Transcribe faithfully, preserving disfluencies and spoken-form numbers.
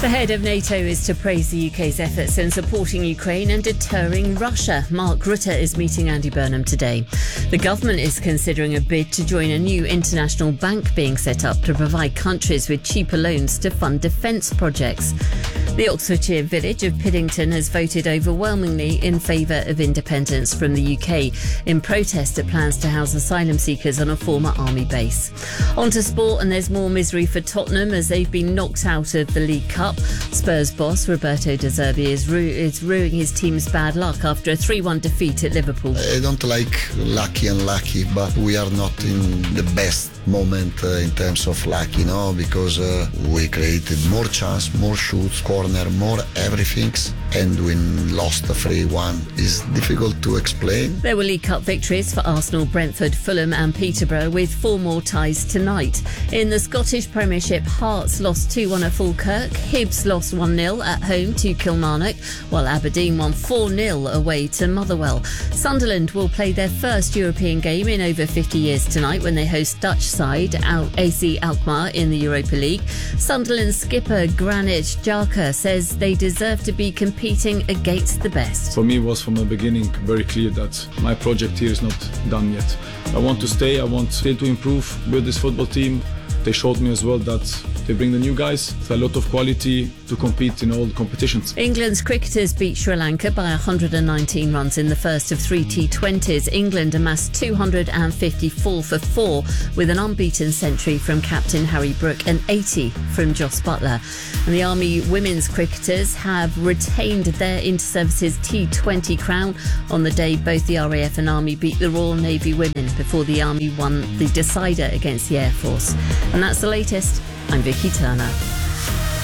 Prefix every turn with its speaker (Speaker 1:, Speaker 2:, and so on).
Speaker 1: The head of NATO is to praise the U K's efforts in supporting Ukraine and deterring Russia. Mark Rutte is meeting Andy Burnham today. The government is considering a bid to join a new international bank being set up to provide countries with cheaper loans to fund defence projects. The Oxfordshire village of Piddington has voted overwhelmingly in favour of independence from the U K in protest at plans to house asylum seekers on a former army base. On to sport, and there's more misery for Tottenham as they've been knocked out of the League Cup. Spurs boss Roberto De Zerbi is, ru- is ruining his team's bad luck after a three one defeat at Liverpool.
Speaker 2: I don't like lucky and lucky, but we are not in the best moment uh, in terms of luck, you know, because uh, we created more chance, more shoots, corner, more everything, and we lost the three one. It's difficult to explain.
Speaker 1: There were League Cup victories for Arsenal, Brentford, Fulham and Peterborough, with four more ties tonight. In the Scottish Premiership, Hearts lost two one at Falkirk, Hibs lost one nil at home to Kilmarnock, while Aberdeen won four nil away to Motherwell. Sunderland will play their first European game in over fifty years tonight when they host Dutch side A C Alkmaar in the Europa League. Sunderland skipper Granit Xhaka says they deserve to be competing against the best.
Speaker 3: For me, it was from the beginning very clear that my project here is not done yet. I want to stay, I want still to improve with this football team. They showed me as well that they bring the new guys with a lot of quality to compete in all the competitions.
Speaker 1: England's cricketers beat Sri Lanka by one hundred nineteen runs in the first of three T twenties. England amassed two hundred fifty-four for four with an unbeaten century from captain Harry Brook and eighty from Jos Buttler. And the Army women's cricketers have retained their Inter-Services T twenty crown on the day both the R A F and Army beat the Royal Navy women before the Army won the decider against the Air Force. And that's the latest. I'm Vicky Turner.